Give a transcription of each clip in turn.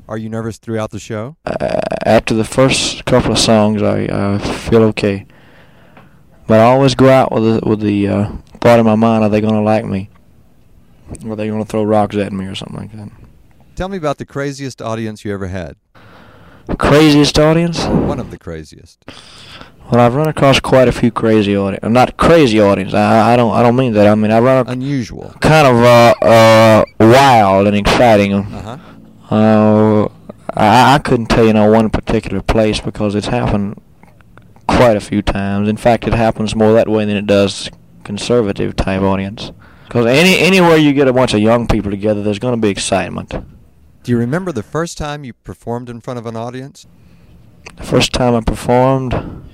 Are you nervous throughout the show? After the first couple of songs, I feel okay. But I always go out with the thought in my mind, are they going to like me? Or are they going to throw rocks at me or something like that? Tell me about the craziest audience you ever had. Craziest audience? One of the craziest. Well, I've run across quite a few crazy audience. Not crazy audience. I don't mean that. I mean I run unusual. Kind of wild and exciting. I couldn't tell you one particular place because it's happened quite a few times. In fact, it happens more that way than it does conservative type audience. Because anywhere you get a bunch of young people together, there's going to be excitement. Do you remember the first time you performed in front of an audience? The first time I performed?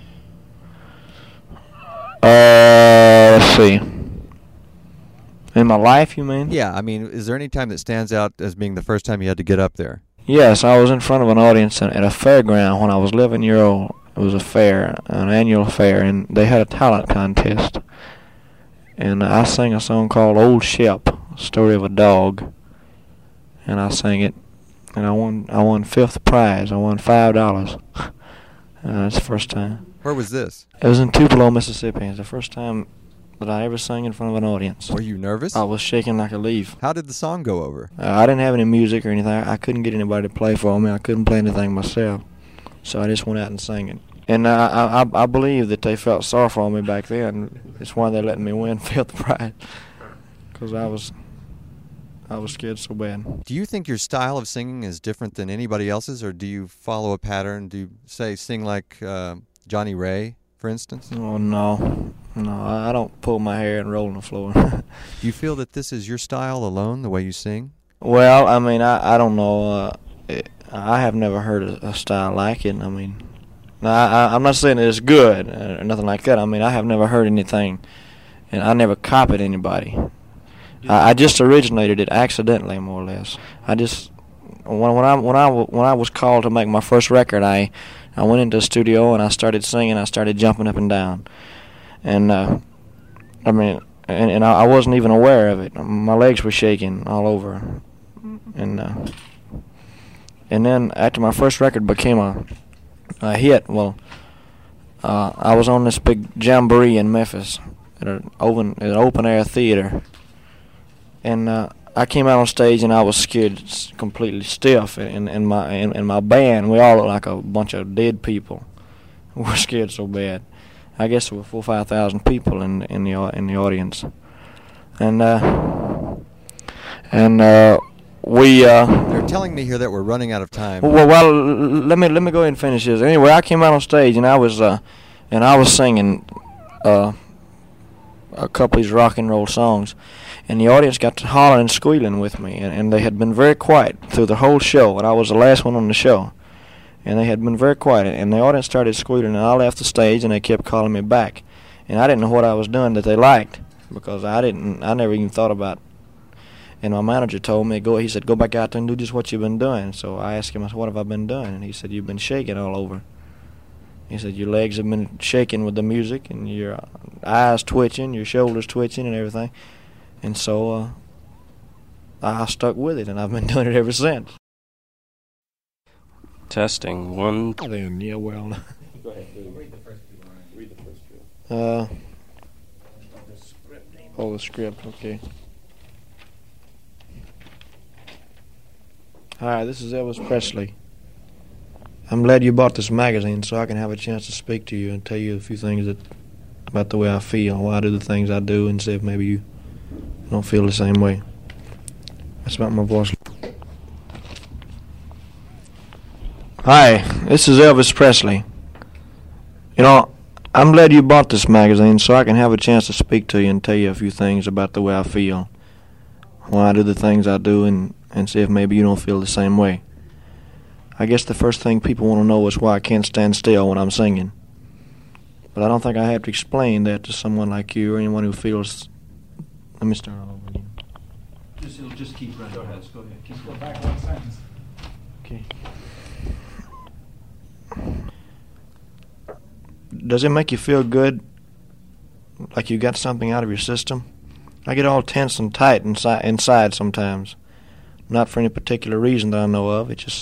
Let's see. In my life, you mean? Yeah, I mean, is there any time that stands out as being the first time you had to get up there? Yes, I was in front of an audience at a fairground when I was 11 years old. It was a fair, an annual fair, and they had a talent contest. And I sang a song called Old Shep, story of a dog. And I sang it, and I won fifth prize. I won $5. That's the first time. Where was this? It was in Tupelo, Mississippi. It's the first time that I ever sang in front of an audience. Were you nervous? I was shaking like a leaf. How did the song go over? I didn't have any music or anything. I couldn't get anybody to play for me. I couldn't play anything myself. So I just went out and sang it. And I believe that they felt sorry for me back then. It's why they let me win fifth prize. Because I was scared so bad. Do you think your style of singing is different than anybody else's, or do you follow a pattern? Do you, sing like Johnny Ray, for instance? Oh, no. No, I don't pull my hair and roll on the floor. Do you feel that this is your style alone, the way you sing? Well, I mean, I don't know. I have never heard a style like it. I mean, I'm not saying that it's good or nothing like that. I mean, I have never heard anything, and I never copied anybody. I just originated it accidentally, more or less. I just when I was called to make my first record, I went into the studio and I started singing. I started jumping up and down, and I mean, and I wasn't even aware of it. My legs were shaking all over, and then after my first record became a hit, well, I was on this big jamboree in Memphis at an open air theater. And I came out on stage and I was scared, completely stiff. In my band, we all looked like a bunch of dead people. We were scared so bad. I guess there were 4,000 or 5,000 people in the audience, and we. They're telling me here that we're running out of time. Well, let me go ahead and finish this. Anyway, I came out on stage and I was singing a couple of these rock and roll songs. And the audience got to hollering and squealing with me, and they had been very quiet through the whole show, and I was the last one on the show. And they had been very quiet, and the audience started squealing, and I left the stage, and they kept calling me back. And I didn't know what I was doing that they liked, because I never even thought about it. And my manager told me, he said, go back out there and do just what you've been doing. So I asked him, what have I been doing? And he said, you've been shaking all over. He said, your legs have been shaking with the music, and your eyes twitching, your shoulders twitching, and everything. And so I stuck with it, and I've been doing it ever since. Testing one. Then, yeah, well. Go ahead. Read the first few lines. Read the first few. The script, okay. Hi, this is Elvis Presley. I'm glad you bought this magazine so I can have a chance to speak to you and tell you a few things about the way I feel, why I do the things I do, and see if maybe you don't feel the same way. That's about my voice. Hi, this is Elvis Presley. You know, I'm glad you bought this magazine so I can have a chance to speak to you and tell you a few things about the way I feel, why I do the things I do, and see if maybe you don't feel the same way. I guess the first thing people want to know is why I can't stand still when I'm singing. But I don't think I have to explain that to someone like you or anyone who feels... Let me start all over again. Just keep running. Go ahead. Go ahead. Just go back one sentence. Okay. Does it make you feel good, like you got something out of your system? I get all tense and tight inside sometimes. Not for any particular reason that I know of. It just